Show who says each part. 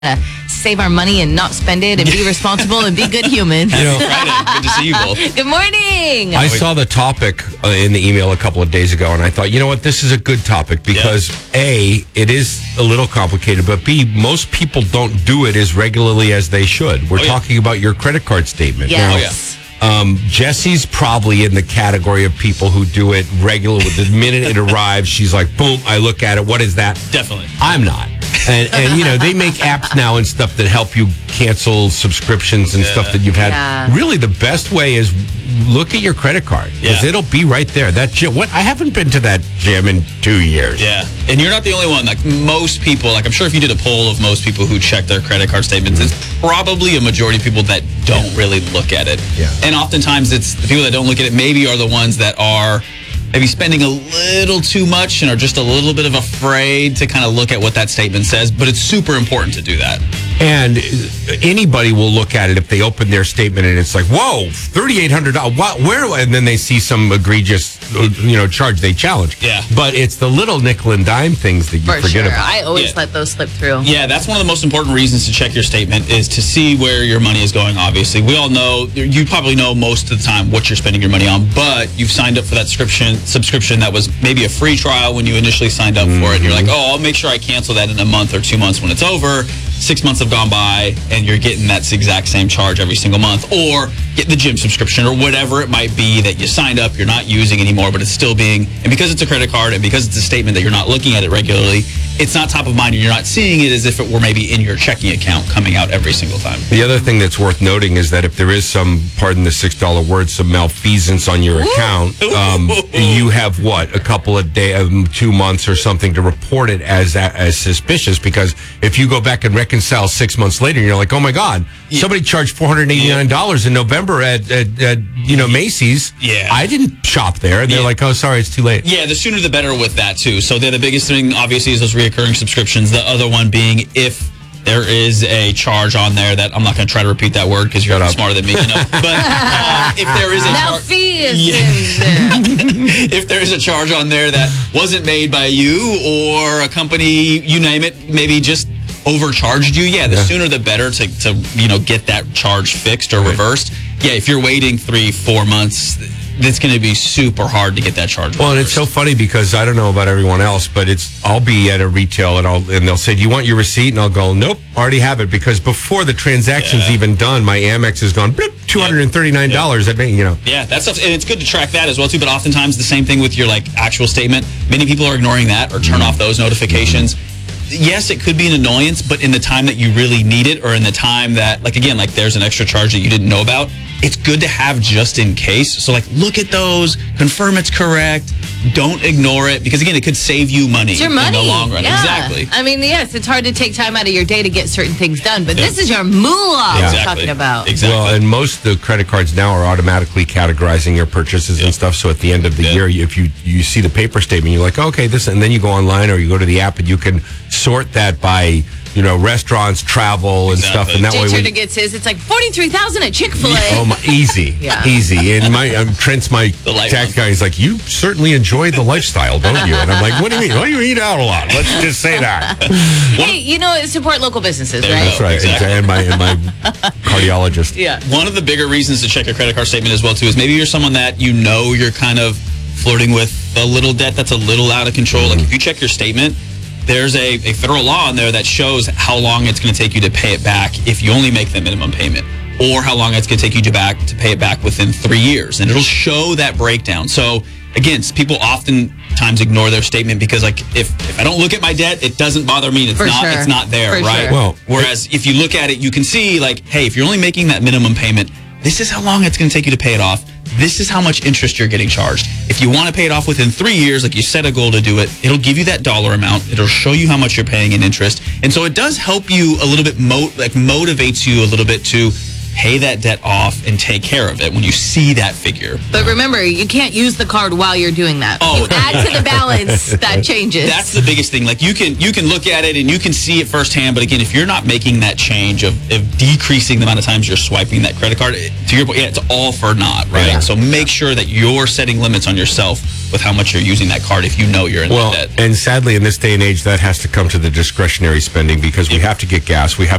Speaker 1: save our money and not spend it and be responsible and be good humans.
Speaker 2: Friday.
Speaker 3: Good to see you both.
Speaker 1: Good morning.
Speaker 2: I saw the topic in the email a couple of days ago, and I thought, you know what, this is a good topic because A, it is a little complicated, but B, most people don't do it as regularly as they should. We're talking about your credit card statement.
Speaker 1: Yes.
Speaker 2: Jesse's probably in the category of people who do it regularly. The minute it arrives, she's like, boom, I look at it. What is that?
Speaker 3: Definitely.
Speaker 2: I'm not. And you know, they make apps now and stuff that help you cancel subscriptions and stuff that you've had.
Speaker 1: Yeah.
Speaker 2: Really, the best way is look at your credit card because it'll be right there. That gym, I haven't been to that gym in 2 years.
Speaker 3: Yeah. And you're not the only one. Like most people, I'm sure if you did a poll of most people who check their credit card statements, it's probably a majority of people that don't really look at it.
Speaker 2: Yeah.
Speaker 3: And oftentimes it's the people that don't look at it maybe are the ones that are maybe spending a little too much and are just a little bit of afraid to kind of look at what that statement says. But it's super important to do that.
Speaker 2: And anybody will look at it if they open their statement and it's like, whoa, $3,800. What? Where? And then they see some egregious, charge they challenge.
Speaker 3: Yeah.
Speaker 2: But it's the little nickel and dime things that you
Speaker 1: For
Speaker 2: forget
Speaker 1: sure.
Speaker 2: about.
Speaker 1: I always let those slip through.
Speaker 3: Yeah, that's one of the most important reasons to check your statement is to see where your money is going, obviously. We all know, you probably know most of the time what you're spending your money on, but you've signed up for that subscription that was maybe a free trial when you initially signed up for it. And you're like, I'll make sure I cancel that in a month or 2 months when it's over. 6 months have gone by and you're getting that exact same charge every single month, or get the gym subscription or whatever it might be that you signed up, you're not using anymore, but it's still being, and because it's a credit card and because it's a statement that you're not looking at it regularly, it's not top of mind and you're not seeing it as if it were maybe in your checking account coming out every single time.
Speaker 2: The other thing that's worth noting is that if there is some, pardon the $6 word, some malfeasance on your account, you have a couple of days, 2 months or something to report it as suspicious, because if you go back and reconcile 6 months later, you're like, oh my God, somebody charged $489 in November at Macy's.
Speaker 3: Yeah.
Speaker 2: I didn't shop there. And they're like, oh, sorry, it's too late.
Speaker 3: Yeah, the sooner the better with that too. So the biggest thing obviously is those reoccurring subscriptions. The other one being if there is a charge on there that, I'm not going to try to repeat that word because you're smarter than me, but if there is a if there is a charge on there that wasn't made by you or a company, you name it, maybe just overcharged you, the sooner the better to get that charge fixed or reversed. Yeah, if you're waiting 3-4 months, it's going to be super hard to get that charge reversed.
Speaker 2: Well, and it's so funny because I don't know about everyone else, but I'll be at a retail and they'll say, do you want your receipt? And I'll go, nope, already have it, because before the transaction's even done, my Amex has gone blip, $239.
Speaker 3: Yeah, that's stuff, and it's good to track that as well too. But oftentimes the same thing with your actual statement. Many people are ignoring that or turn off those notifications. Yes, it could be an annoyance, but in the time that you really need it, or in the time that, there's an extra charge that you didn't know about, it's good to have just in case. So, look at those, confirm it's correct, don't ignore it, because, again, it could save you money,
Speaker 1: It's your money.
Speaker 3: in the long run.
Speaker 1: Yeah.
Speaker 3: Exactly.
Speaker 1: I mean, yes, it's hard to take time out of your day to get certain things done, but this is your moolah we're talking about.
Speaker 3: Exactly.
Speaker 2: Well, and most of the credit cards now are automatically categorizing your purchases and stuff. So at the end of the year, if you see the paper statement, you're like, okay, this, and then you go online or you go to the app and you can sort that by, restaurants, travel, and stuff. And that
Speaker 1: Jay
Speaker 2: way,
Speaker 1: Turner gets his. It's like $43,000 at Chick-fil-A.
Speaker 2: Easy, easy. And Trent's my tax guy. He's like, you certainly enjoy the lifestyle, don't you? And I'm like, what do you mean? Well, you eat out a lot. Let's just say that.
Speaker 1: Hey, support local businesses, right?
Speaker 2: That's right. Exactly. And my cardiologist.
Speaker 1: Yeah.
Speaker 3: One of the bigger reasons to check your credit card statement as well too is maybe you're someone that you're kind of flirting with a little debt that's a little out of control. Like if you check your statement, there's a federal law in there that shows how long it's going to take you to pay it back if you only make the minimum payment, or how long it's going to take you to pay it back within 3 years. And it'll show that breakdown. So again, people oftentimes ignore their statement because if I don't look at my debt, it doesn't bother me. It's not there,
Speaker 1: For
Speaker 3: right?
Speaker 1: sure.
Speaker 2: Well,
Speaker 3: whereas if you look at it, you can see hey, if you're only making that minimum payment, this is how long it's going to take you to pay it off. This is how much interest you're getting charged. If you want to pay it off within 3 years, you set a goal to do it, it'll give you that dollar amount. It'll show you how much you're paying in interest. And so it does help you a little bit, motivates you a little bit to pay that debt off and take care of it when you see that figure.
Speaker 1: But remember, you can't use the card while you're doing that.
Speaker 3: Oh.
Speaker 1: You add to the balance, that changes.
Speaker 3: That's the biggest thing. Like you can look at it and you can see it firsthand, but again, if you're not making that change of decreasing the amount of times you're swiping that credit card, to your point, it's all for naught, right?
Speaker 2: Yeah.
Speaker 3: So make sure that you're setting limits on yourself with how much you're using that card if you know you're in that debt.
Speaker 2: And sadly, in this day and age, that has to come to the discretionary spending because we have to get gas, we have